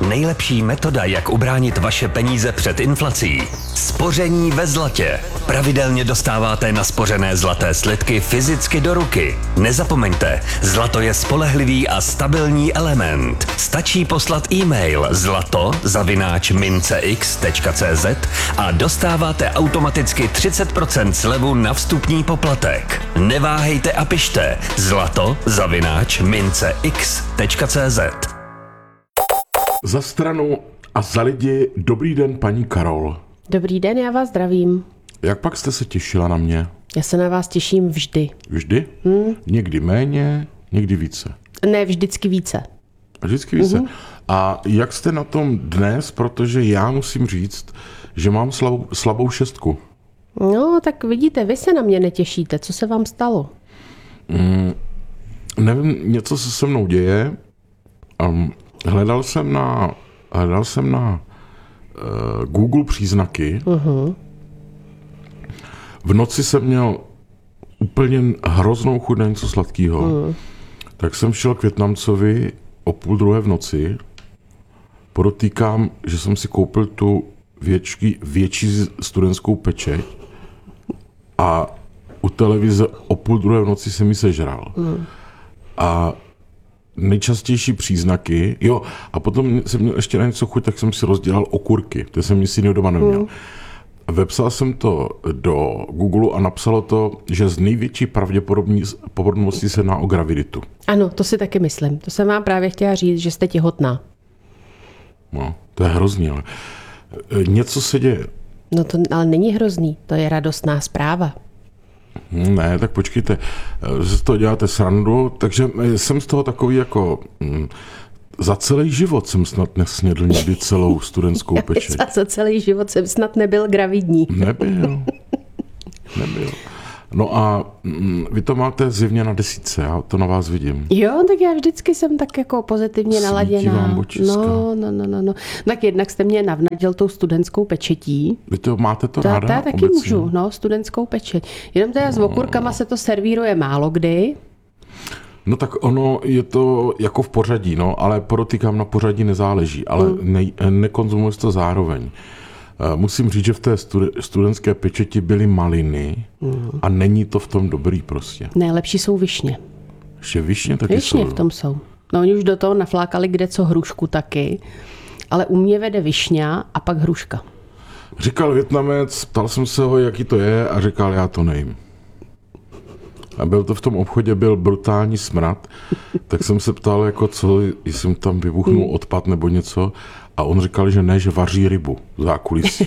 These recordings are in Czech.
Nejlepší metoda, jak ubránit vaše peníze před inflací. Spoření ve zlatě. Pravidelně dostáváte naspořené zlaté slitky fyzicky do ruky. Nezapomeňte, zlato je spolehlivý a stabilní element. Stačí poslat e-mail zlato@mincex.cz a dostáváte automaticky 30% slevu na vstupní poplatek. Neváhejte a pište zlato@mincex.cz. Za stranu a za lidi, dobrý den, paní Karol. Dobrý den, já vás zdravím. Jak pak jste se těšila na mě? Já se na vás těším vždy. Vždy? Někdy méně, někdy více. Ne, vždycky více. Vždycky více. A jak jste na tom dnes, protože já musím říct, že mám slabou šestku. No, tak vidíte, vy se na mě netěšíte. Co se vám stalo? Nevím, něco se se mnou děje. Hledal jsem na Google příznaky. V noci jsem měl úplně hroznou chuť na něco sladkého. Tak jsem šel k Vietnamcovi o 1:30 v noci. Podotýkám, že jsem si koupil tu větší studentskou pečeť a u televize o 1:30 v noci jsem ji sežral. A nejčastější příznaky, a potom jsem měl ještě na něco chuť, tak jsem si rozdělal okurky, to jsem nic jiného doma neměl. Vepsal jsem to do Google a napsalo to, že z největší pravděpodobností se jedná o graviditu. Ano, to si taky myslím. To jsem vám právě chtěla říct, že jste těhotná. No, to je hrozný, ale něco se děje. No to ale není hrozný, to je radostná zpráva. Ne, tak počkejte, z toho děláte srandu, takže jsem z toho takový jako... Za celý život jsem snad nesnědl někdy celou studentskou pečeť. Za celý život jsem snad nebyl gravidní. Nebyl. No a vy to máte zjevně na 10, já to na vás vidím. Jo, tak já vždycky jsem tak jako pozitivně naladěná. Svítí vám očiska. No. Tak jednak jste mě navnadil tou studentskou pečetí. Vy to máte to ráda? Já taky obecně? můžu, studentskou pečeť. Jenom teda s okurkama se to servíruje málo kdy. No tak ono je to jako v pořadí, ale podotýkám, na pořadí nezáleží, ale nekonzumuje to zároveň. Musím říct, že v té studentské pečeti byly maliny a není to v tom dobrý prostě. Nejlepší jsou višně. Ještě višně taky Višně jsou. v tom jsou. No oni už do toho naflákali kde co hrušku taky, ale u mě vede višňa a pak hruška. Říkal Vietnamec, ptal jsem se ho, jaký to je a říkal, já to nejím. A byl to v tom obchodě, byl brutální smrad, tak jsem se ptal, jako co, jestli tam vybuchnul odpad nebo něco a on říkal, že ne, že vaří rybu v zákulisí.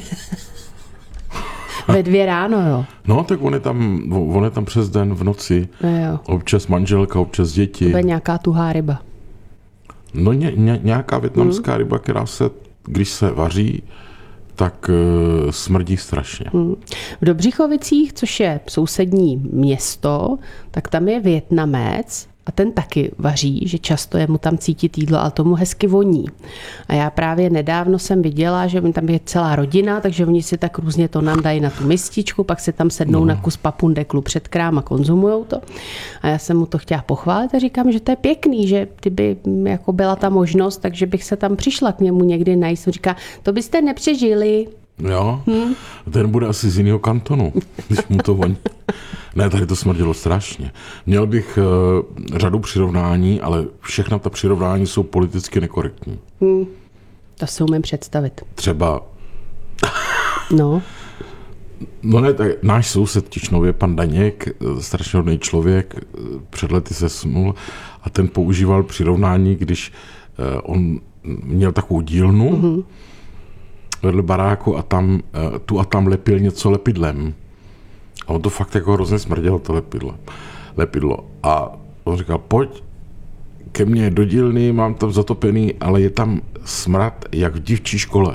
Ve 2 ráno, jo. No, tak on je tam přes den v noci, Jo. občas manželka, občas děti. To je nějaká tuhá ryba. No nějaká vietnamská ryba, která se, když se vaří, tak smrdí strašně. V Dobřichovicích, což je sousední město, tak tam je Vietnamec a ten taky vaří, že často je mu tam cítit jídlo, ale tomu hezky voní. A já právě nedávno jsem viděla, že tam je celá rodina, takže oni si tak různě to nám dají na tu mističku, pak si tam sednou na kus papundeklu před krám a konzumujou to. A já jsem mu to chtěla pochválit a říkám, že to je pěkný, že kdyby jako byla ta možnost, takže bych se tam přišla k němu někdy najíst. On říká, to byste nepřežili. Jo, ten bude asi z jiného kantonu, když mu to voní. Ne, tady to smrdilo strašně. Měl bych řadu přirovnání, ale všechna ta přirovnání jsou politicky nekorektní. To si umím představit. Třeba... No ne, tak náš soused Tišnově, pan Daněk, strašně hodný člověk, před lety se snul a ten používal přirovnání, když on měl takovou dílnu, vedle baráku a tam lepil něco lepidlem. A on to fakt jako hrozně smrdělo, to lepidlo. A on říkal, pojď ke mně do dílny, mám tam zatopený, ale je tam smrad jak v dívčí škole.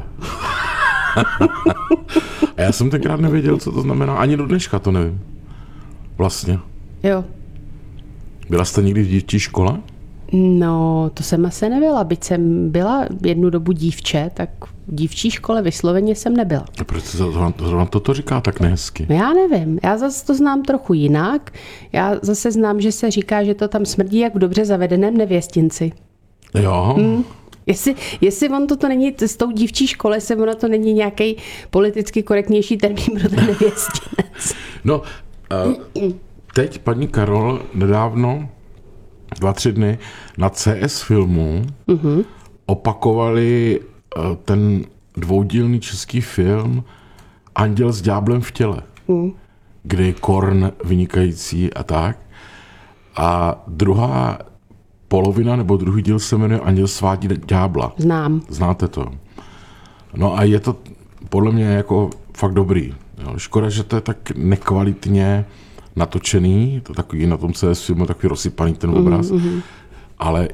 A já jsem tenkrát nevěděl, co to znamená. Ani do dneška to nevím. Vlastně. jo. Byla jste někdy v dívčí škole? No, to jsem asi nebyla. Byť jsem byla jednu dobu dívče, tak v dívčí škole vysloveně jsem nebyla. A proč se zrovna toto říká tak nehezky? No já nevím, já zase to znám trochu jinak. Já zase znám, že se říká, že to tam smrdí jak v dobře zavedeném nevěstinci. Jo? Jestli on to není s tou dívčí škole, jestli ono to není nějaký politicky korektnější termín pro ten nevěstinec. No, teď paní Karol nedávno, 2-3 dny, na CS Filmu opakovali ten dvoudílný český film Anděl s ďáblem v těle, kde je Korn vynikající a tak. A druhá polovina, nebo druhý díl se jmenuje Anděl svádí ďábla. Znám. Znáte to. No a je to podle mě jako fakt dobrý. Jo. Škoda, že to je tak nekvalitně natočený, to takový na tom CS filmu takový rozsypaný ten obraz, ale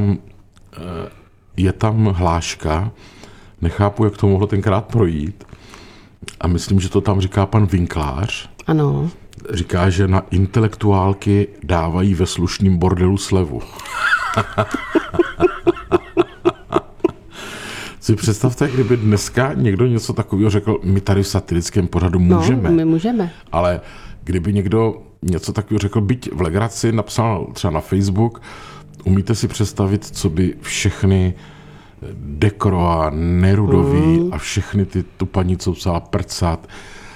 je tam hláška, nechápu, jak to mohlo tenkrát projít, a myslím, že to tam říká pan Vinklář. Ano. Říká, že na intelektuálky dávají ve slušným bordelu slevu. Si představte, kdyby dneska někdo něco takového řekl, my tady v satirickém pořadu můžeme. No, my můžeme. Ale kdyby někdo něco takového řekl, byť v legraci, napsal třeba na Facebook, umíte si představit, co by všechny Dekroa, Nerudový a všechny tu paní, co psala Prcat,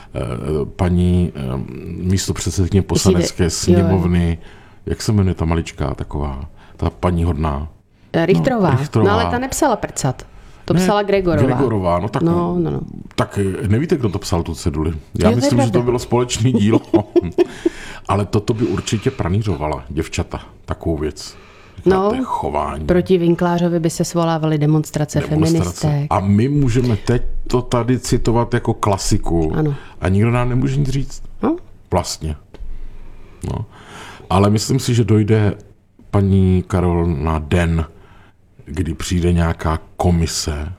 paní místopředsedkyně poslanecké sněmovny, jak se jmenuje ta maličká taková, ta paní hodná? Richterová. No ale ta nepsala Prcat. To psala Gregorová. No tak, no. Tak nevíte, kdo to psal, tu ceduli. Já myslím, že to bylo společný dílo. Ale toto by určitě pranířovala děvčata, takovou věc. No, chování. Proti Vinklářovi by se svolávaly demonstrace feministek. A my můžeme teď to tady citovat jako klasiku. Ano. A nikdo nám nemůže nic říct. No? Vlastně. No. Ale myslím si, že dojde paní Karol na den, kdy přijde nějaká komise.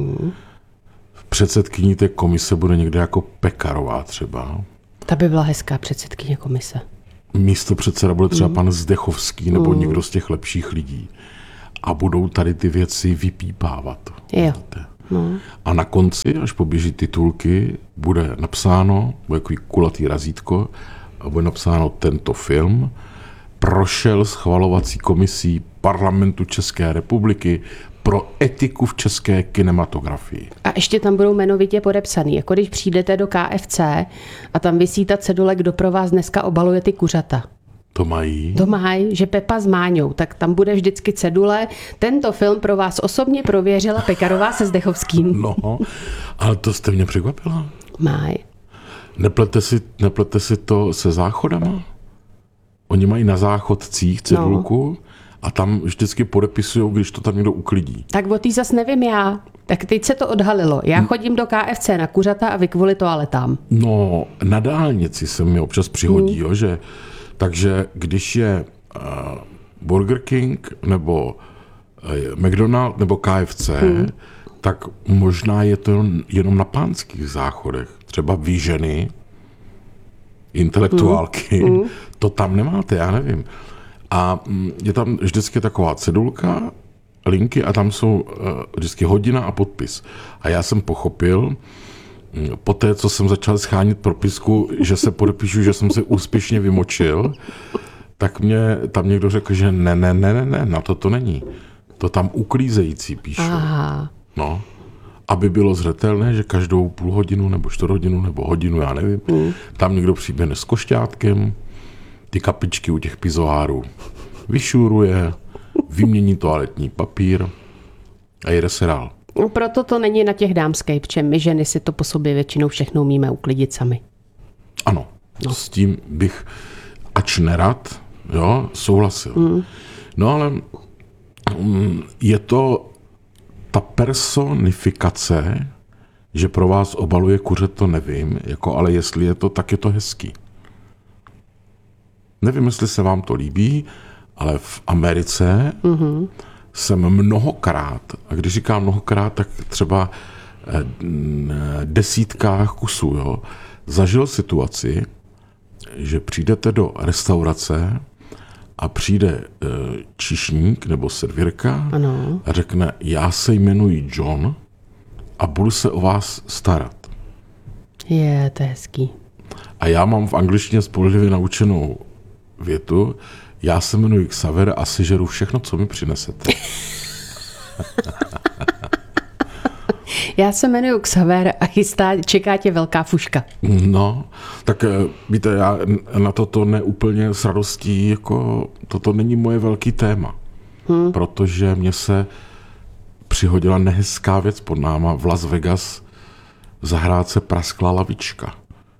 Předsedkyní té komise bude někde jako Pekarová třeba. Ta by byla hezká předsedkyně komise. Místo předseda bude třeba pan Zdechovský nebo někdo z těch lepších lidí. A budou tady ty věci vypípávat. Jo. No. A na konci, až poběží titulky, bude napsáno, bude takový kulatý razítko, a bude napsáno: tento film prošel schvalovací komisí Parlamentu České republiky pro etiku v české kinematografii. A ještě tam budou jmenovitě podepsaný. Jako když přijdete do KFC a tam visí ta cedule, kdo pro vás dneska obaluje ty kuřata. To mají? To mají, že Pepa s Máňou. Tak tam bude vždycky cedule. Tento film pro vás osobně prověřila Pekarová se Zdechovským. No, ale to jste mě překvapila. Mají. Neplete si to se záchodama? Oni mají na záchodcích cedulku a tam vždycky podepisují, když to tam někdo uklidí. Tak o tý zas nevím já. Tak teď se to odhalilo. Já chodím do KFC na kuřata a vy kvůli toaletám. No, na dálnici se mi občas přihodí, jo, že takže když je Burger King nebo McDonald's nebo KFC, tak možná je to jenom na pánských záchodech. Třeba vy ženy, intelektuálky, to tam nemáte, já nevím. A je tam vždycky taková cedulka, linky a tam jsou vždycky hodina a podpis. A já jsem pochopil, poté, co jsem začal schánit propisku, že se podepíšu, že jsem se úspěšně vymočil, tak mě tam někdo řekl, že ne, na to není. To tam uklízející píšu. Aha. No, aby bylo zřetelné, že každou půl hodinu nebo 4 hodinu nebo hodinu, já nevím, tam někdo přiběhne s košťátkem, ty kapičky u těch pizoárů vyšuruje, vymění toaletní papír a jede se dál. No, proto to není na těch dámských, protože my ženy si to po sobě většinou všechno umíme uklidit sami. Ano, s tím bych, ač nerad, jo, souhlasil. No ale je to ta personifikace, že pro vás obaluje kuře, to nevím, jako, ale jestli je to, tak je to hezký. Nevím, jestli se vám to líbí, ale v Americe jsem mnohokrát, a když říkám mnohokrát, tak třeba desítkách kusů, jo, zažil situaci, že přijdete do restaurace a přijde číšník nebo servírka a řekne: já se jmenuji John a budu se o vás starat. Je, to je hezký. A já mám v angličtině spolehlivě naučenou větu: já se jmenuji Xaver a sežeru všechno, co mi přinesete. Já se jmenuji Xaver a čeká tě velká fuška. No, tak víte, já na toto neúplně s radostí, jako toto není moje velký téma. Protože mě se přihodila nehezká věc pod náma v Las Vegas v zahrádce praskla lavička.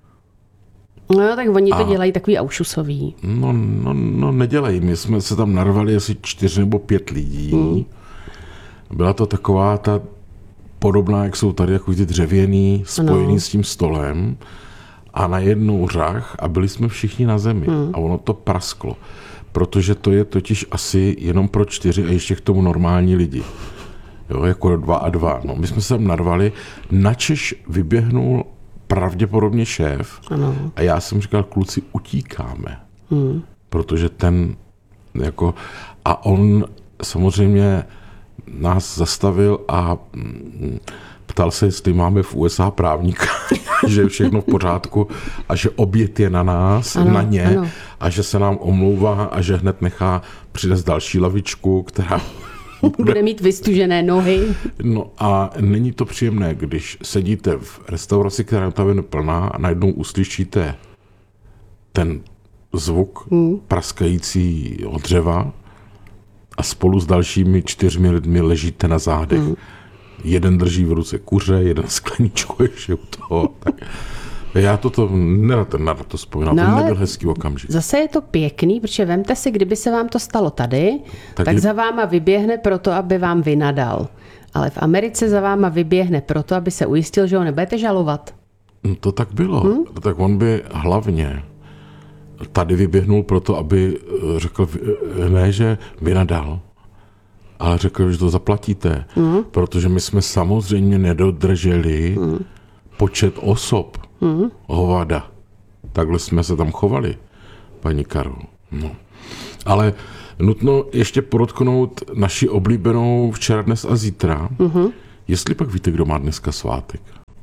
No, tak oni to dělají takový aušusový. No, nedělají. My jsme se tam narvali asi 4 nebo 5 lidí. Byla to taková ta podobná, jak jsou tady jako ty dřevěný, spojený s tím stolem a najednou řach a byli jsme všichni na zemi a ono to prasklo. Protože to je totiž asi jenom pro 4 a ještě k tomu normální lidi. Jo, jako 2 a 2. No, my jsme se tam narvali, načež vyběhnul pravděpodobně šéf a já jsem říkal, kluci, utíkáme. Protože ten jako a on samozřejmě nás zastavil a ptal se, jestli máme v USA právníka, že je všechno v pořádku a že oběd je na nás, na ně a že se nám omlouvá a že hned nechá přinést další lavičku, která bude mít vystužené nohy. No a není to příjemné, když sedíte v restauraci, která je tam plná a najednou uslyšíte ten zvuk praskající od dřeva a spolu s dalšími 4 lidmi ležíte na zádech. Jeden drží v ruce kuře, jeden skleničku ještě u toho. Tak já toto nerad to vzpomínám, to nebyl hezký okamžik. Zase je to pěkný, protože vemte si, kdyby se vám to stalo tady, tak za váma vyběhne proto, aby vám vynadal. Ale v Americe za váma vyběhne proto, aby se ujistil, že ho nebudete žalovat. No to tak bylo. Tak on by hlavně tady vyběhnul proto, aby řekl, ne, že vynadal, ale řekl, že to zaplatíte. Protože my jsme samozřejmě nedodrželi počet osob hovada. Takhle jsme se tam chovali, paní Karol. No. Ale nutno ještě podotknout naši oblíbenou včera, dnes a zítra. Jestli pak víte, kdo má dneska svátek?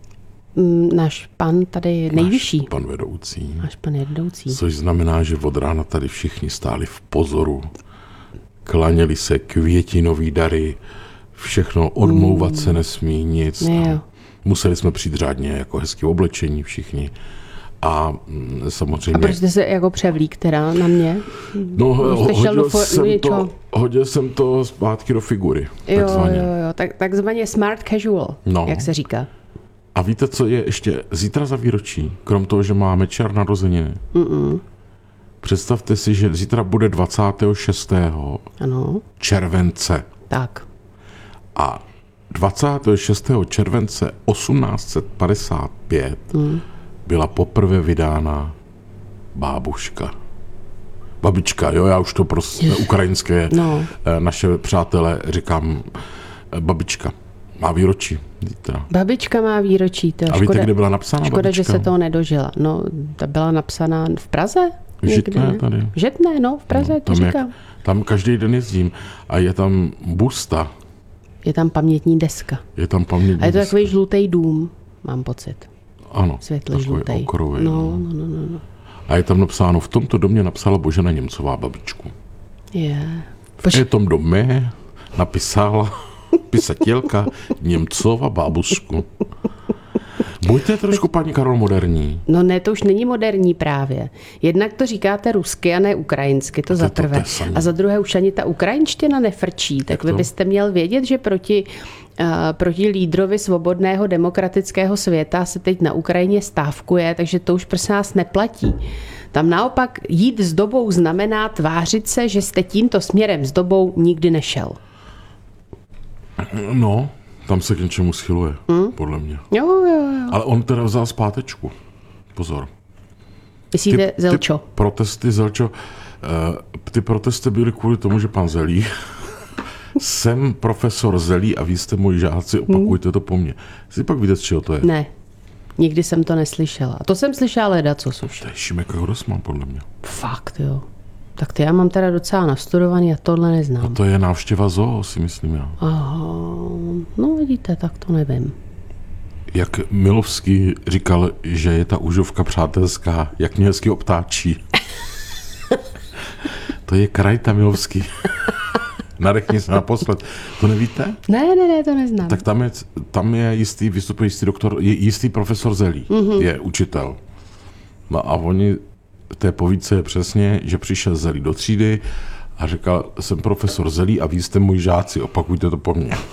Náš pan tady nejvyšší. Náš pan vedoucí. Náš pan vedoucí. Což znamená, že od rána tady všichni stáli v pozoru. Klaněli se květinový dary, všechno, odmlouvat se nesmí, nic. Museli jsme přijít řádně jako hezky oblečení všichni. A samozřejmě... A proč jste se jako převlík teda na mě? No, hodil jsem to zpátky do figury. Jo, takzvaně smart casual, jak se říká. A víte, co je ještě zítra za výročí? Krom toho, že máme čer narozeniny. Představte si, že zítra bude 26. července. Tak. A 26. července 1855 byla poprvé vydána babička, jo, já už to prostě ukrajinské naše přátelé říkám babička. Má výročí zítra. Babička má výročí. To a víte, kde byla napsána škoda, babička? Že se toho nedožila. No, ta byla napsána v Praze? V Žitné tady. V Žitné, v Praze, to říkám. Tam každý den jezdím a je tam busta. Je tam pamětní deska. A je to takový žlutý dům, mám pocit. Ano. Světle žlutý. Okrový. No. A je tam napsáno, v tomto domě napsala Božena Němcová babičku. V tom domě napисала pisatelka Němcova babušku. Buďte trošku, paní Karol, moderní. No ne, to už není moderní právě. Jednak to říkáte rusky a ne ukrajinsky, to za prvé. A za druhé už ani ta ukrajinština nefrčí. Tak vy byste měl vědět, že proti lídrovi svobodného demokratického světa se teď na Ukrajině stávkuje, takže to už prosím nás neplatí. Tam naopak jít s dobou znamená tvářit se, že jste tímto směrem s dobou nikdy nešel. No, tam se k něčemu schyluje, podle mě. Jo. Ale on teda vzal zpátečku. Pozor. Myslíte Zelčo? Ty protesty Zelčo, ty protesty byly kvůli tomu, že pan Zelí, jsem profesor Zelí a vy jste moji žáci, opakujte to po mně. Si pak víte, z čeho to je? Ne, nikdy jsem to neslyšela. A to jsem slyšela ledacos už. To je Šimek Grossman, podle mě. Fakt, jo. Tak ty já mám teda docela nastudovaný a tohle neznám. A to je návštěva zoo, si myslím já. Aha, no vidíte, tak to nevím. Jak Milovský říkal, že je ta užovka přátelská, jak mě hezky obtáčí. To je Krajta Milovský. Nadechni se naposled. To nevíte? Ne, to neznám. Tak tam je vystupuje jistý doktor, jistý profesor Zelí, je učitel. No a oni v té povídce je přesně, že přišel Zelí do třídy a říkal, jsem profesor Zelí a vy jste moji žáci, opakujte to po mně.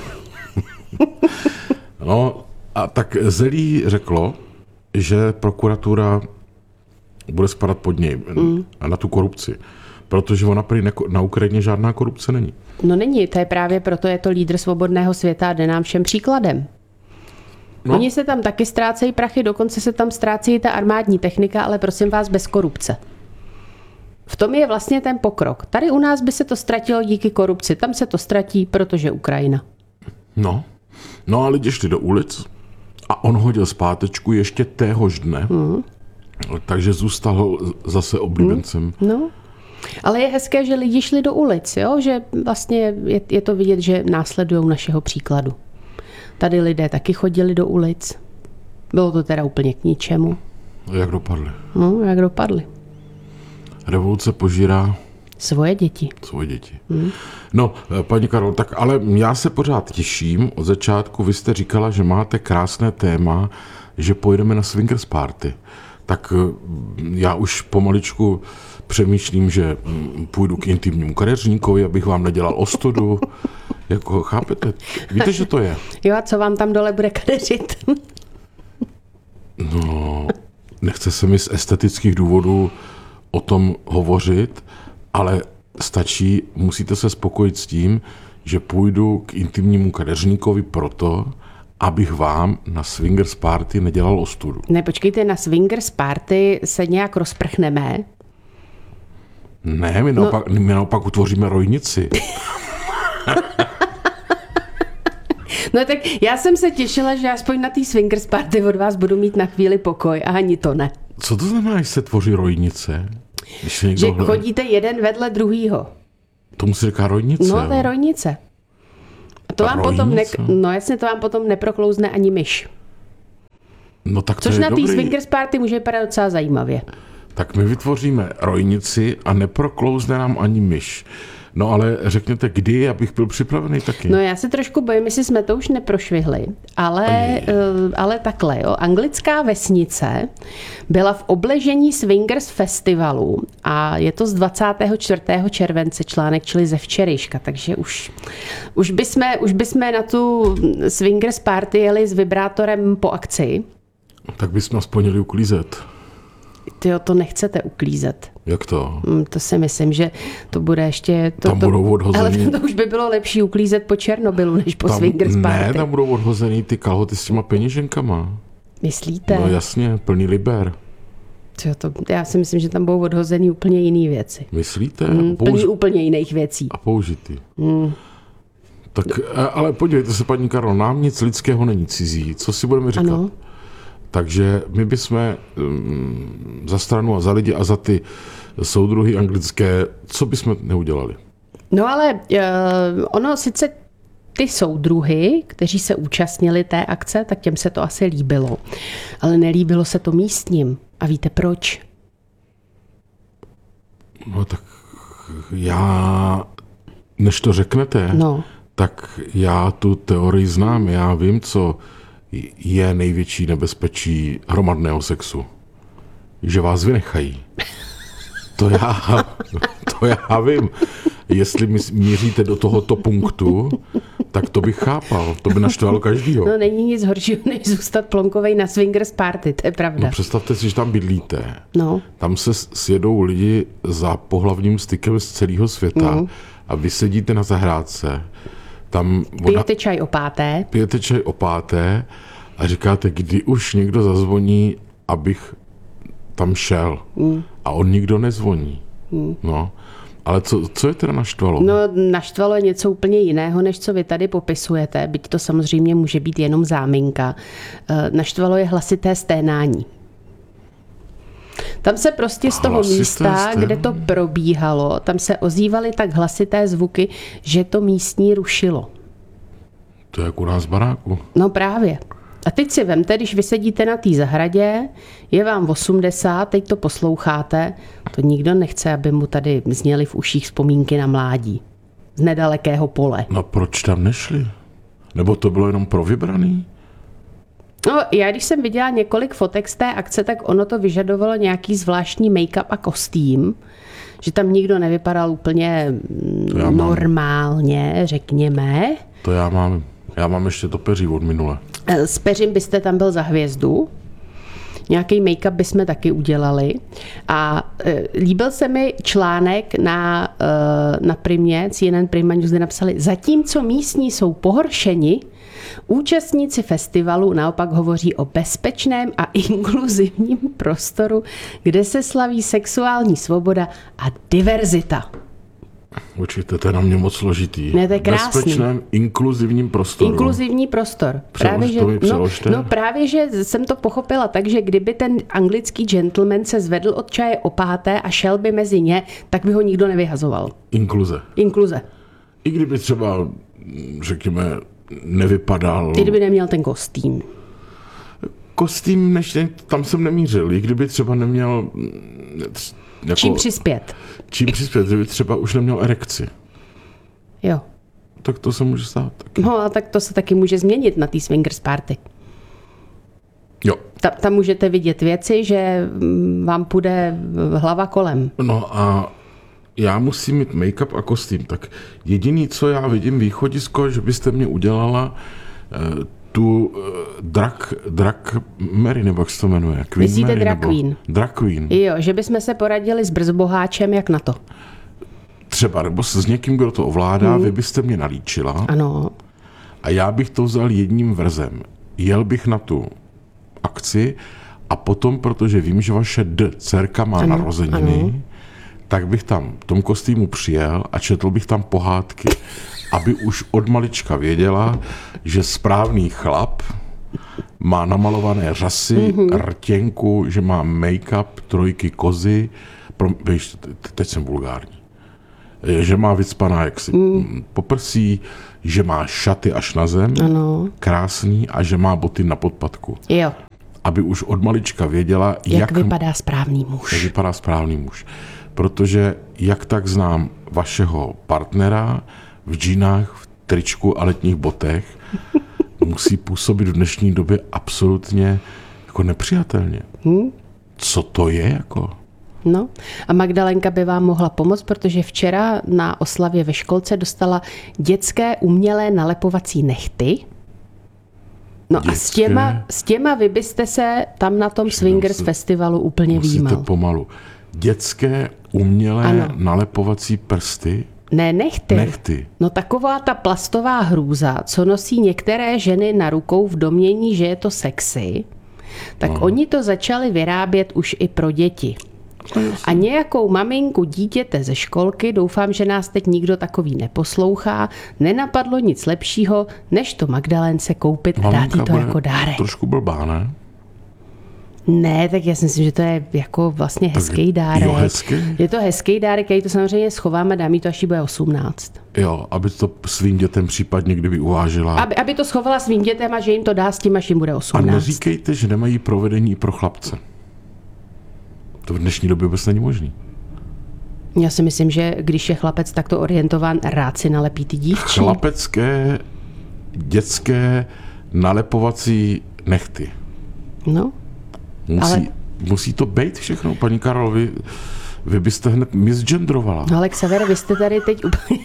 No a tak Zelí řeklo, že prokuratura bude spadat pod něj a na tu korupci. Protože ona prý na Ukrajině žádná korupce není. No není, to je právě proto, je to lídr svobodného světa a jde nám všem příkladem. No. Oni se tam taky ztrácejí prachy, dokonce se tam ztrácí ta armádní technika, ale prosím vás bez korupce. V tom je vlastně ten pokrok. Tady u nás by se to ztratilo díky korupci, tam se to ztratí, protože Ukrajina. No a lidi šli do ulic a on hodil zpátečku ještě téhož dne, takže zůstal zase oblíbencem. No. Ale je hezké, že lidi šli do ulic, jo? Že vlastně je to vidět, že následují našeho příkladu. Tady lidé taky chodili do ulic. Bylo to teda úplně k ničemu. Jak dopadly? No, jak dopadly. Revoluce požírá Svoje děti. No, paní Karol, tak ale já se pořád těším. Od začátku vy jste říkala, že máte krásné téma, že pojedeme na swingers party. Tak já už pomaličku přemýšlím, že půjdu k intimnímu kadeřníkovi, abych vám nedělal ostudu. Jako, chápete? Víte, že to je? Jo, a co vám tam dole bude kadeřit? No, nechce se mi z estetických důvodů o tom hovořit, ale musíte se spokojit s tím, že půjdu k intimnímu kadeřníkovi proto, abych vám na swingers party nedělal ostudu. Ne, počkejte, na swingers party se nějak rozprchneme. Ne, my naopak utvoříme rojnici. No tak já jsem se těšila, že aspoň na té swingers party od vás budu mít na chvíli pokoj a ani to ne. Co to znamená, že se tvoří rojnice? Že chodíte jeden vedle druhýho. Tomu se říká rojnice. No, to je rojnice. A to vám potom neproklouzne ani myš. No tak to což je na té dobrý. swingers party může vypadat docela zajímavě. Tak my vytvoříme rojnici a neproklouzne nám ani myš. No ale řekněte, kdy, abych byl připravený taky. No já se trošku bojím, jestli jsme to už neprošvihli, ale takhle, jo. Anglická vesnice byla v obležení Swingers festivalu a je to z 24. července článek, čili ze včerejška, takže už bychom na tu Swingers party jeli s vibrátorem po akci. Tak bychom aspoň měli uklízet. Tyjo, to nechcete uklízet. Jak to? To si myslím, že to bude ještě... Tam budou odhozený... Ale to už by bylo lepší uklízet po Černobylu, než po swingers party. Ne, tam budou odhozený ty kalhoty s těma peněženkama. Myslíte? No jasně, plný liber. Já si myslím, že tam budou odhozený úplně jiný věci. Myslíte? Plný úplně jiných věcí. A použitý. Tak, ale podívejte se, paní Karol, nám nic lidského není cizí. Co si budeme říkat? Ano. Takže my bychom za stranu a za lidi a za ty soudruhy anglické, co bychom neudělali? No ale ono sice ty soudruhy, kteří se účastnili té akce, tak těm se to asi líbilo. Ale nelíbilo se to místním. A víte proč? No tak než to řeknete, tak já tu teorii znám. Já vím, co je největší nebezpečí hromadného sexu. Že vás vynechají. To já vím. Jestli míříte do tohoto punktu, tak to bych chápal. To by naštvalo každýho. No není nic horšího, než zůstat plonkovej na swingers party, to je pravda. No představte si, že tam bydlíte. No. Tam se sjedou lidi za pohlavním stykem z celého světa a vy sedíte na zahrádce. Pijete čaj o páté a říkáte, kdy už někdo zazvoní, abych tam šel. A on nikdo nezvoní. No. Ale co je teda naštvalo? No, naštvalo je něco úplně jiného, než co vy tady popisujete, byť to samozřejmě může být jenom záminka. Naštvalo je hlasité sténání. Tam se prostě z toho místa, kde to probíhalo, tam se ozývaly tak hlasité zvuky, že to místní rušilo. To je jak u nás v baráku. No právě. A teď si vemte, když vy sedíte na té zahradě, je vám 80, teď to posloucháte, to nikdo nechce, aby mu tady zněly v uších vzpomínky na mládí. z nedalekého pole. No proč tam nešli? Nebo to bylo jenom pro vybraný? No, já když jsem viděla několik fotek z té akce, tak ono to vyžadovalo nějaký zvláštní make-up a kostým, že tam nikdo nevypadal úplně normálně, řekněme. To já mám ještě to peří od minule. S peřím byste tam byl za hvězdu. Nějaký make-up bychom taky udělali. A líbil se mi článek na Primě, CNN Prima News, kde napsali, zatímco místní jsou pohoršeni, účastníci festivalu naopak hovoří o bezpečném a inkluzivním prostoru, kde se slaví sexuální svoboda a diverzita. Určitě, to je na mě moc složitý. Ne, to je krásný. Bezpečném, inkluzivním prostoru. Inkluzivní prostor. Právě, že jsem to pochopila tak, že kdyby ten anglický gentleman se zvedl od čaje opáté a šel by mezi ně, tak by ho nikdo nevyhazoval. Inkluze. I kdyby třeba, řekněme, nevypadal... I kdyby neměl ten kostým. Kostým, tam jsem nemířil. I kdyby třeba neměl... Čím přispět, kdyby třeba už neměl erekci. Jo. Tak to se může stát taky. No a tak to se taky může změnit na té swingers party. Jo. Tam můžete vidět věci, že vám půjde hlava kolem. No a já musím mít make-up a kostým. Tak jediný, co já vidím východisko, že byste mě udělala tu drag Mary, nebo jak se to jmenuje? Myslíte drag queen? Drag queen. Jo, že bychom se poradili s Brzboháčem, jak na to. Třeba, nebo s někým, kdo to ovládá, vy byste mě nalíčila. Ano. A já bych to vzal jedním vrzem. Jel bych na tu akci a potom, protože vím, že vaše dcerka má narozeniny, tak bych tam v tom kostýmu přijel a četl bych tam pohádky, aby už od malička věděla, že správný chlap má namalované řasy, rtěnku, že má make-up, 3 kozy, víš, teď jsem vulgární, že má vycpaná jaksi poprsí, že má šaty až na zem, krásný, a že má boty na podpatku. Jo. Aby už od malička věděla, jak vypadá správný muž. Jak vypadá správný muž. Protože jak tak znám vašeho partnera v džínách, v tričku a letních botech, musí působit v dnešní době absolutně jako nepřijatelně. Co to je jako? No a Magdalenka by vám mohla pomoct, protože včera na oslavě ve školce dostala dětské umělé nalepovací nechty. No dětské? A s těma vy byste se tam na tom Swingers festivalu úplně výjímal. Musíte pomalu. Dětské umělé nalepovací prsty? Ne, nechty. No taková ta plastová hrůza, co nosí některé ženy na rukou v domnění, že je to sexy, tak oni to začali vyrábět už i pro děti. A nějakou maminku dítěte ze školky, doufám, že nás teď nikdo takový neposlouchá, nenapadlo nic lepšího, než to Magdalence koupit a dát jí to jako dárek. Trošku blbá, ne? Ne, tak já si myslím, že to je jako vlastně hezký dárek. Jo, hezký? Je to hezký dárek, já jí to samozřejmě schovám a dám jí to, až jí bude 18. Jo, aby to svým dětem případně kdyby uvážila. Aby to schovala svým dětem a že jim to dá s tím, až jim bude 18. A neříkejte, že nemají provedení pro chlapce. To v dnešní době vůbec není možný. Já si myslím, že když je chlapec takto orientován, rád si nalepí ty dívčí. Chlapecké, dětské nalepovací nechty. No. Musí to být všechno, paní Karol, vy byste hned misgendrovala. No ale Xaver, vy jste tady teď úplně...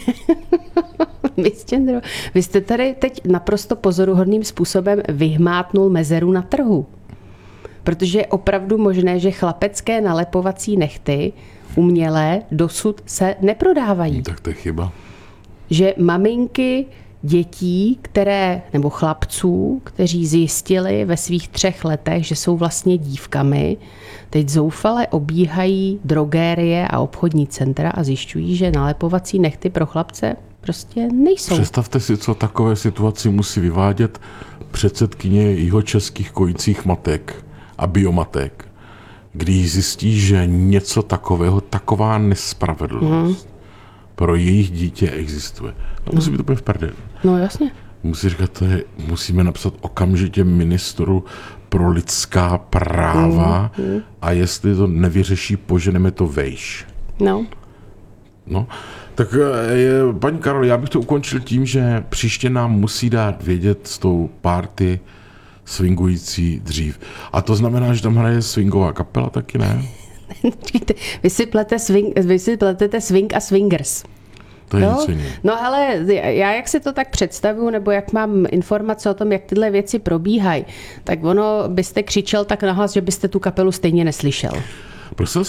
Vy jste tady teď naprosto pozoruhodným způsobem vyhmátnul mezeru na trhu. Protože je opravdu možné, že chlapecké nalepovací nechty umělé dosud se neprodávají. Tak to je chyba. Že maminky dětí, nebo chlapců, kteří zjistili ve svých 3 letech, že jsou vlastně dívkami, teď zoufale obíhají drogérie a obchodní centra a zjišťují, že nalepovací nechty pro chlapce prostě nejsou. Představte si, co takové situaci musí vyvádět předsedkyně jihočeských kojících matek a biomatek, když zjistí, že něco takového, taková nespravedlnost pro jejich dítě existuje. To musí být úplně v prdeli. No jasně. Musí říkat, musíme napsat okamžitě ministru pro lidská práva a jestli to nevyřeší, poženeme to vejš. No. No, tak paní Karol, já bych to ukončil tím, že příště nám musí dát vědět s tou party swingující dřív. A to znamená, že tam hraje swingová kapela taky, ne? Vy si pletete swing a swingers. To je něco jiného. No ale já jak si to tak představuju, nebo jak mám informace o tom, jak tyhle věci probíhají, tak ono byste křičel tak nahlas, že byste tu kapelu stejně neslyšel. Prosím,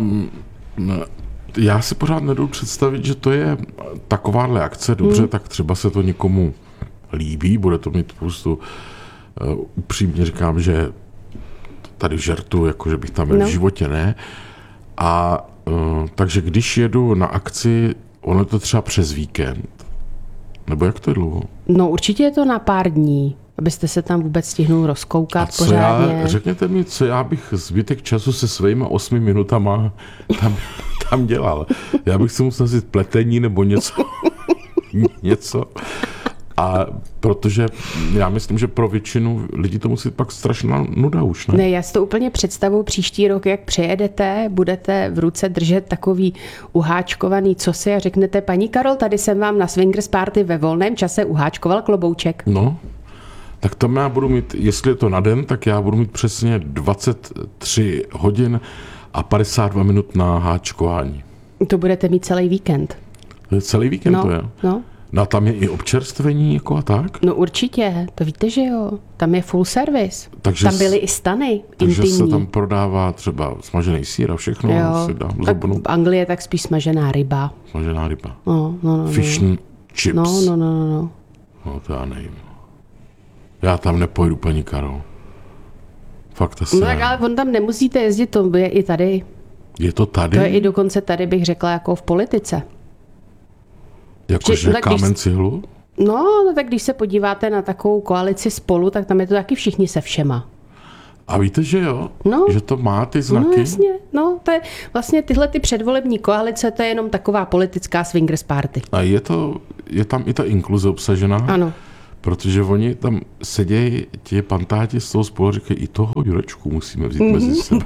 já si pořád nedovedu představit, že to je takováhle akce, dobře, tak třeba se to někomu líbí, bude to mít spoustu, upřímně říkám, že tady žertu, jako že bych tam v životě ne. A takže když jedu na akci, ono je to třeba přes víkend, nebo jak to je dlouho? No určitě je to na pár dní, abyste se tam vůbec stihnul rozkoukat pořádně. Řekněte mi, co já bych zbytek času se svými 8 minutama tam dělal. Já bych se musel vzít pletení nebo něco. A protože já myslím, že pro většinu lidí to musí pak strašná nuda už, ne? Ne, já si to úplně představuji příští rok, jak přejedete, budete v ruce držet takový uháčkovaný cosi a řeknete, paní Karol, tady jsem vám na swingers party ve volném čase uháčkoval klobouček. No, tak tam já budu mít, jestli je to na den, tak já budu mít přesně 23 hodin a 52 minut na háčkování. To budete mít celý víkend. To je celý víkend, to je? No. No a tam je i občerstvení jako a tak? No určitě, to víte, že jo. Tam je full service. Takže tam byly i stany takže intimní. se tam prodává třeba smažený sýr a všechno. Jo, Si dám tak v Anglii je tak spíš smažená ryba. Smažená ryba. No. Fish and chips. No. No to já nevím. Já tam nepojedu, paní Karol. Fakt asi No tak ale on tam nemusíte jezdit, to je i tady. Je to tady? To je i dokonce tady, bych řekla, jako v politice. Jakože kámen cihlu? No, tak když se podíváte na takovou koalici Spolu, tak tam je to taky všichni se všema. A víte, že jo? No. Že to má ty znaky? No jasně, no, to je vlastně tyhle ty předvolební koalice, to je jenom taková politická swingers party. A je tam i ta inkluze obsažená? Ano. Protože oni tam sedějí, ti pantáti z toho Spolu, říkají, i toho Jurečku musíme vzít mezi sebe.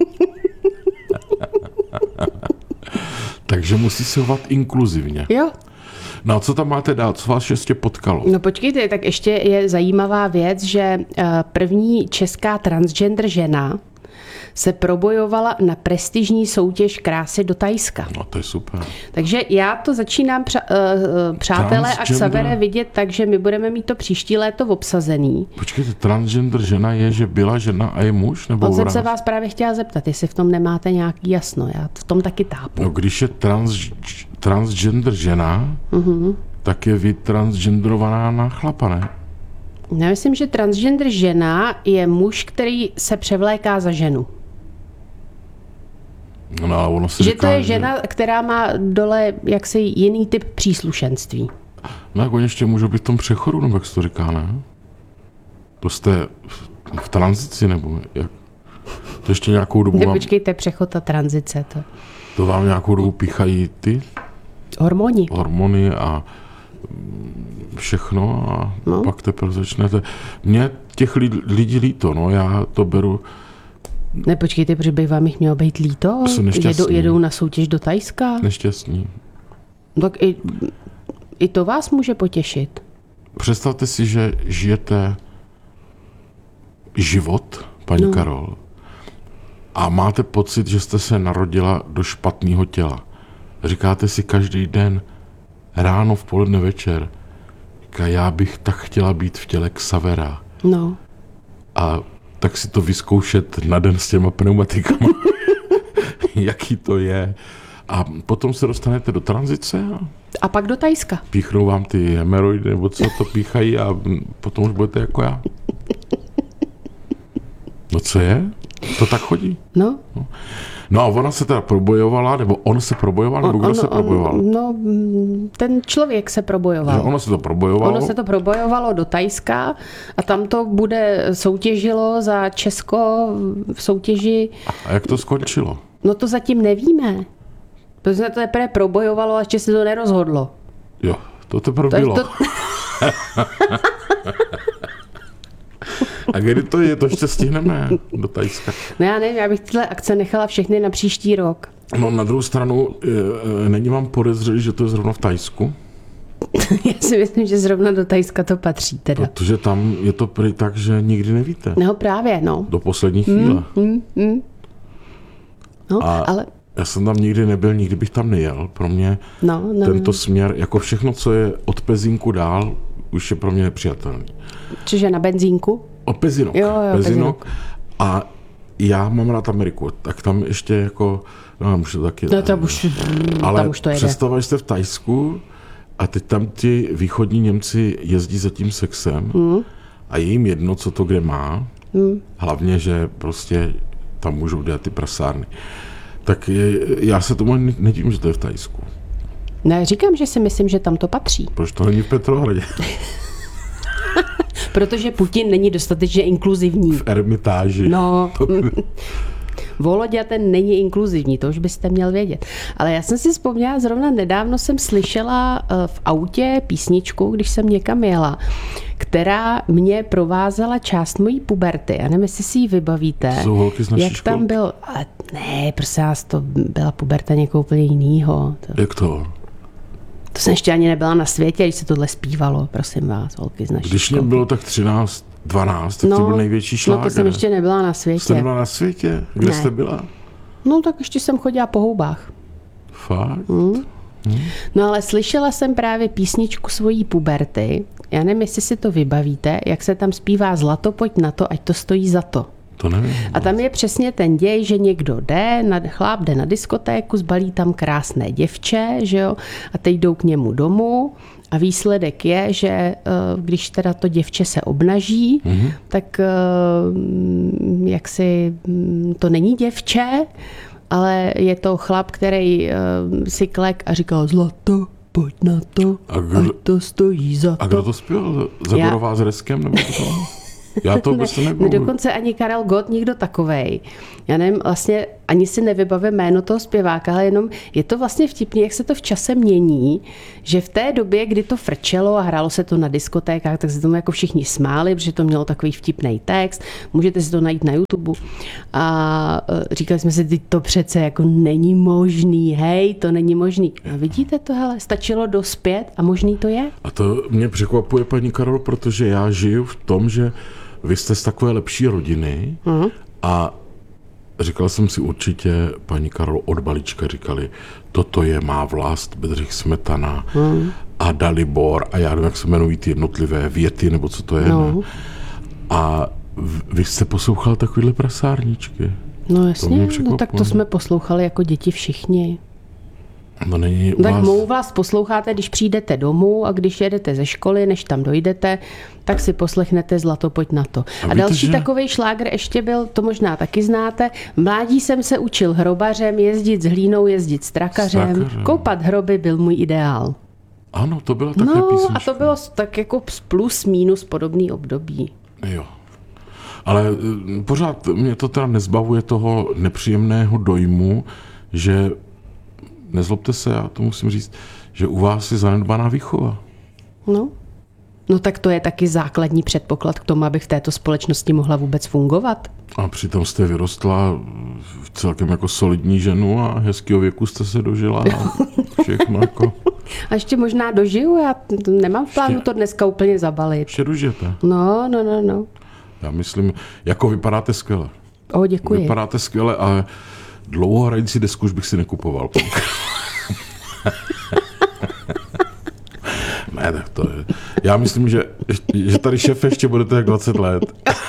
Takže musí se chovat inkluzivně. Jo. No a co tam máte dál? Co vás ještě potkalo? No počkejte, tak ještě je zajímavá věc, že první česká transgender žena se probojovala na prestižní soutěž krásy do Thajska. No to je super. Takže já to začínám, přátelé a Xavere, vidět tak, že my budeme mít to příští léto obsazený. Počkejte, transgender žena je, že byla žena a je muž? Nebo On jsem se vás právě chtěla zeptat, jestli v tom nemáte nějaký jasno. Já v tom taky tápu. No když je transgender žena, tak je vytransgenderovaná na chlapa, ne? Já myslím, že transgender žena je muž, který se převléká za ženu. No, ale ono se Že říká, to je žena, která má dole jaksi jiný typ příslušenství. No jak oni ještě můžou být v tom přechodu, nebo jak se to říká, ne? To jste v tranzici, nebo jak? To ještě nějakou dobu vám, Počkejte, přechod a tranzice. to vám nějakou dobu píchají ty Hormoni. a všechno a pak teprve začnete. Mně těch lidí líto, no, já to beru. Ne, počkejte, protože by vám jich mělo být líto? Jedou na soutěž do Thajska? Nešťastní. Tak i to vás může potěšit. Představte si, že žijete život, paní Karol, a máte pocit, že jste se narodila do špatného těla. Říkáte si každý den, ráno, v poledne, večer, já bych tak chtěla být v těle Xavera. No. A tak si to vyzkoušet na den s těma pneumatikama. Jaký to je. A potom se dostanete do tranzice A pak do Thajska. píchnou vám ty hemeroidy, nebo co to píchají a potom už budete jako já. No co je? To tak chodí. No. No a ona se teda probojovala, nebo on se probojoval, nebo kdo se probojoval? No, ten člověk se probojoval. Ono se to probojovalo. Ono se to probojovalo do Thajska a tam to bude soutěžilo za Česko v soutěži. A jak to skončilo? No to zatím nevíme. Protože se to teprve probojovalo a ještě se to nerozhodlo. Jo, to teprve bylo. A kdy to je, to ještě stihneme do Thajska? No já nevím, já bych tyhle akce nechala všechny na příští rok. No na druhou stranu, není vám podezřelý, že to je zrovna v Thajsku? Já si myslím, že zrovna do Thajska to patří teda. Protože tam je to prý tak, že nikdy nevíte. No právě, no. Do poslední chvíle. No, A ale... já jsem tam nikdy nebyl, nikdy bych tam nejel. Pro mě No, tento směr, jako všechno, co je od Pezinku dál, už je pro mě nepřijatelný. Čiže na benzínku? Od Pezinok. Jo, Pezinok. A já mám rád Ameriku, tak tam ještě jako, no už to taky. No tam už, ale tam už to jede. představa, že jste v Thajsku a teď tam ti východní Němci jezdí za tím sexem a je jim jedno, co to kde má. Hlavně, že prostě tam můžou dělat ty prasárny. Tak já se tomu nedivím, že to je v Thajsku. Ne, říkám, že si myslím, že tam to patří. Proč to není v Petrohradě? Protože Putin není dostatečně inkluzivní. V Ermitáži. No, Volodya ten není inkluzivní, to už byste měl vědět. Ale já jsem si vzpomněla, zrovna nedávno jsem slyšela v autě písničku, když jsem někam jela, která mě provázela část mojí puberty. Já nevím, jestli si ji vybavíte. Jsou holky z naší jak školky? tam byl... Ale ne, prosím vás, to byla puberta někoho úplně jinýho. Jak to? To jsem ještě ani nebyla na světě, když se tohle zpívalo, prosím vás, holky z naší Když mě školky. bylo tak 13, 12, tak to byl největší šláger. No to jsem ještě nebyla na světě. Jste byla na světě? Kde Ne. jste byla? No tak ještě jsem chodila po houbách. Fakt? No ale slyšela jsem právě písničku svojí puberty. Já nevím, jestli si to vybavíte, jak se tam zpívá Zlato, pojď na to, ať to stojí za to. To nevím. A tam je přesně ten děj, že někdo chláp jde na diskotéku, zbalí tam krásné děvče, že jo, a teď jdou k němu domů a výsledek je, že když teda to děvče se obnaží, tak jaksi to není děvče, ale je to chlap, který si klek a říkal zlato, pojď na to, ať to stojí za to. A kdo to zpěval? Zagorová s Reskem? Nebo to? Já to vůbec nebudu. Dokonce ani Karel Gott, nikdo takovej. Já nevím, vlastně ani si nevybavím jméno toho zpěváka, ale jenom je to vlastně vtipný, jak se to v čase mění, že v té době, kdy to frčelo a hrálo se to na diskotékách, tak se tomu jako všichni smáli, protože to mělo takový vtipný text. Můžete si to najít na YouTube. A říkali jsme si, teď to přece jako není možný, hej, to není možný. A vidíte to, hele, stačilo dospět a možný to je. A to mě překvapuje, paní Karol, protože já žiju v tom, že vy jste z takové lepší rodiny a říkal jsem si určitě, paní Karol, od malička říkali, toto je má vlast, Bedřich Smetana a Dalibor a já nevím, jak se jmenují ty jednotlivé věty, nebo co to je. No. Ne? A vy jste poslouchal takovýhle prasárničky. No To jasně, mě no překvapuje. tak to jsme poslouchali jako děti všichni. To není u Tak vás... mou vás posloucháte, když přijdete domů a když jedete ze školy, než tam dojdete, tak si poslechnete Zlato, pojď na to. A víte, další že- takovej šlágr ještě byl, to možná taky znáte, v mládí jsem se učil hrobařem, jezdit s hlínou, jezdit s trakařem, Trakařem. koupat hroby byl můj ideál. Ano, to byla také No písnička. a to bylo tak jako plus minus podobný období. Jo. Ale pořád mě to teda nezbavuje toho nepříjemného dojmu, že, nezlobte se, já to musím říct, že u vás je zanedbaná výchova. No tak to je taky základní předpoklad k tomu, aby v této společnosti mohla vůbec fungovat. A přitom jste vyrostla v celkem jako solidní ženu a hezkého věku jste se dožila a všechno jako... A ještě možná dožiju, já nemám v plánu to dneska úplně zabalit. Ještě dožijete. No. Já myslím, jako vypadáte skvěle. Děkuji. Vypadáte skvěle a dlouhohrající desku už bych si nekupoval. Ne, tak to je. Já myslím, že tady šéf ještě budete jak 20 let.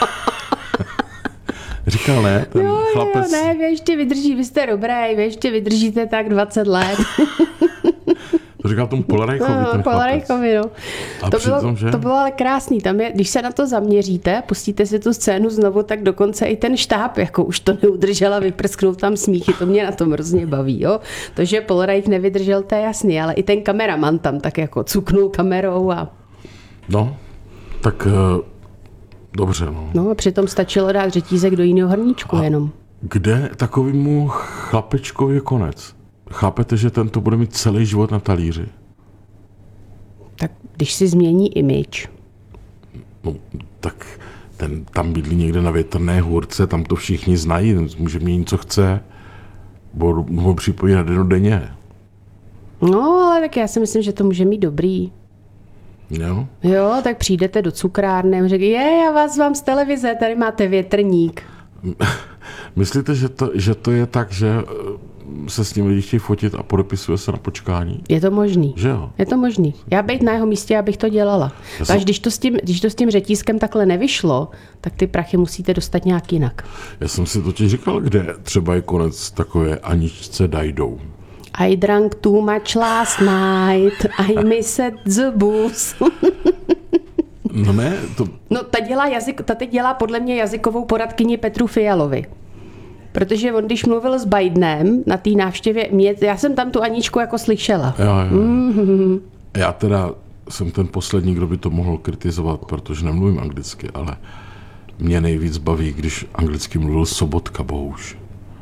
Říkal ne, ten chlapec. Ne, vy ještě vydrží, vy jste dobré, vy ještě vydržíte tak 20 let. To říkal tomu Polarejchovi, ten chlapec. Polarejchovi, no. A přitom, že? To bylo ale krásný. Tam je, když se na to zaměříte, pustíte si tu scénu znovu, tak dokonce i ten štáb jako už to neudržel a vyprsknul tam smíchy. To mě na tom hrozně baví. Jo? To, že Polarejch nevydržel, to je jasný, ale i ten kameraman tam tak jako cuknul kamerou a... No, tak dobře, no. No a přitom stačilo dát řetízek do jiného hrníčku jenom. Kde takovému chlapečkovi je konec? Chápete, že ten to bude mít celý život na talíři? Tak když si změní image. No, tak ten tam bydlí někde na Větrné hůrce, tam to všichni znají, může měnit, co chce. budu připomínat denně. No, ale tak já si myslím, že to může mít dobrý. Jo? Jo, tak přijdete do cukrárny a řekl, já vás vám z televize, tady máte větrník. Myslíte, že to je tak, že se s ním lidi chtějí fotit a podepisuje se na počkání? Je to možný. Že jo? Je to možný. Já být na jeho místě, abych to dělala. Takže když to s tím řetízkem takhle nevyšlo, tak ty prachy musíte dostat nějak jinak. Já jsem si totiž říkal, kde třeba je konec takové Aničce Dajdou. I drank too much last night, I missed the booze. No ne, to... No, ta teď dělá podle mě jazykovou poradkyni Petru Fialovi. Protože on, když mluvil s Bidenem na té návštěvě, já jsem tam tu Aničku jako slyšela. Jo. Já teda jsem ten poslední, kdo by to mohl kritizovat, protože nemluvím anglicky, ale mě nejvíc baví, když anglicky mluvil Sobotka, bohuž.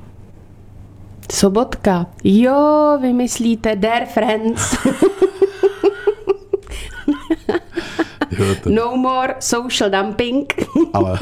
Sobotka. Jo, vymyslíte, dear friends. Jo, No more social dumping. Ale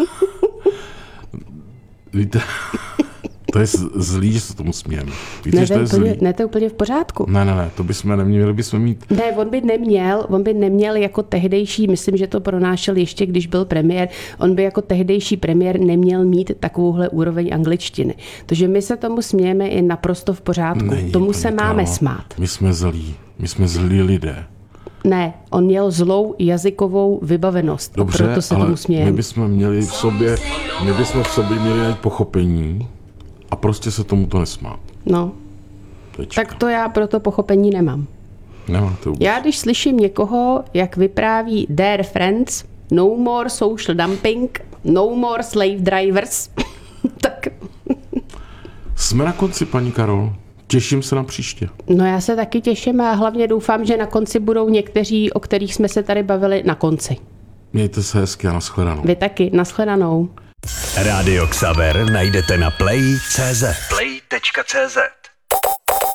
víte, to je zlý, že se tomu smějeme. Víte, Ne, že to je zlý? ne, to je úplně v pořádku. Ne, to bychom neměli bychom mít. Ne, on by neměl jako tehdejší, myslím, že to pronášel ještě, když byl premiér, on by jako tehdejší premiér neměl mít takovouhle úroveň angličtiny. Takže my se tomu smějeme i naprosto v pořádku. Tomu se máme smát. My jsme zlí lidé. Ne, on měl zlou jazykovou vybavenost. Dobře, proto se ale tomu smějeme. my bychom v sobě měli pochopení a prostě se tomuto nesmát. No, Tečka. tak to já proto pochopení nemám. Nemáte vůbec. Já když slyším někoho, jak vypráví dear friends, no more social dumping, no more slave drivers, tak... Jsme na konci, paní Karol. Těším se na příště. No já se taky těším a hlavně doufám, že na konci budou někteří, o kterých jsme se tady bavili, na konci. Mějte se hezky a nashledanou. Vy taky, nashledanou. Rádio Xaver najdete na play.cz. Play.cz